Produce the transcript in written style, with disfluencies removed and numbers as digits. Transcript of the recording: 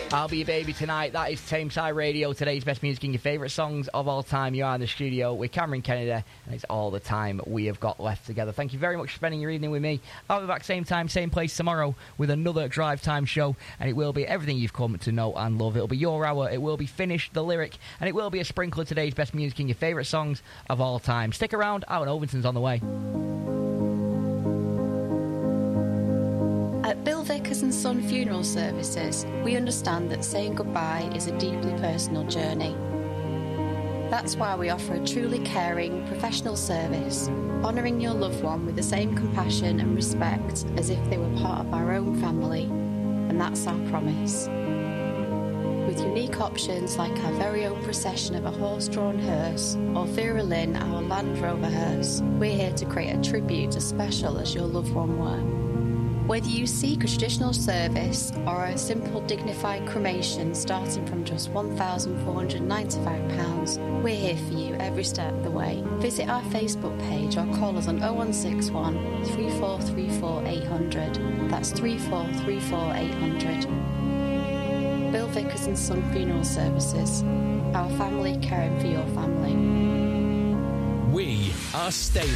I'll Be Your Baby Tonight. That is Tameside Radio, today's best music and your favourite songs of all time. You are in the studio with Cameron Kennedy, and it's all the time we have got left together. Thank you very much for spending your evening with me. I'll be back same time, same place tomorrow with another Drive Time show, and it will be everything you've come to know and love. It'll be your hour, it will be Finish the Lyric, and it will be a sprinkle of today's best music and your favourite songs of all time. Stick around, Alan Overton's on the way. At Bill Vickers and Son Funeral Services, we understand that saying goodbye is a deeply personal journey. That's why we offer a truly caring, professional service, honouring your loved one with the same compassion and respect as if they were part of our own family, and that's our promise. With unique options like our very own procession of a horse-drawn hearse, or Vera Lynn, our Land Rover hearse, we're here to create a tribute as special as your loved one were. Whether you seek a traditional service or a simple dignified cremation starting from just £1,495, we're here for you every step of the way. Visit our Facebook page or call us on 0161 3434 800. That's 3434 800. Bill Vickers and Son Funeral Services. Our family caring for your family. We are Staying